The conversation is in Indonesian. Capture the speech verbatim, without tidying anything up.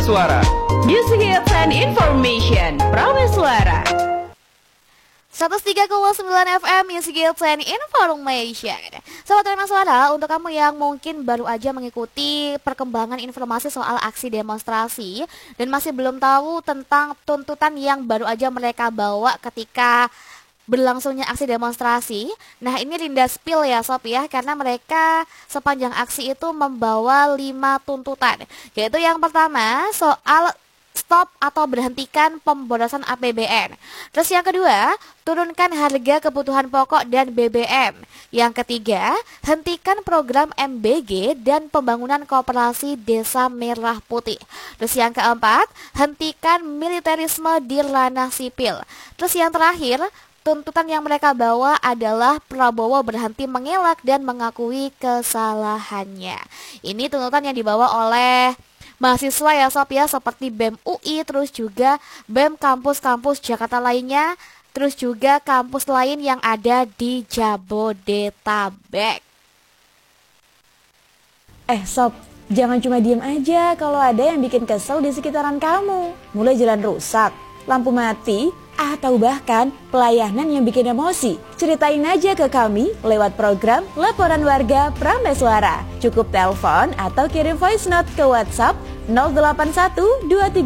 Prameswara. Music hits and information. Prameswara. seratus tiga koma sembilan F M Music Hits and Information. Sobat Prameswara, untuk kamu yang mungkin baru aja mengikuti perkembangan informasi soal aksi demonstrasi dan masih belum tahu tentang tuntutan yang baru aja mereka bawa ketika berlangsungnya aksi demonstrasi. Nah, ini Linda spill ya Sob ya, karena mereka sepanjang aksi itu membawa lima tuntutan. Yaitu yang pertama soal stop atau berhentikan pemborosan A P B N. Terus yang kedua, turunkan harga kebutuhan pokok dan B B M. Yang ketiga, hentikan program M B G dan pembangunan koperasi Desa Merah Putih. Terus yang keempat, hentikan militerisme di ranah sipil. Terus yang terakhir, tuntutan yang mereka bawa adalah Prabowo berhenti mengelak dan mengakui kesalahannya. Ini tuntutan yang dibawa oleh mahasiswa ya Sob ya, seperti B E M U I, terus juga B E M kampus-kampus Jakarta lainnya, terus juga kampus lain yang ada di Jabodetabek. Eh Sob, jangan cuma diem aja kalau ada yang bikin kesel di sekitaran kamu. Mulai jalan rusak, lampu mati, atau bahkan pelayanan yang bikin emosi. Ceritain aja ke kami lewat program Laporan Warga Prameswara. Cukup telepon atau kirim voice note ke WhatsApp nol delapan satu dua tiga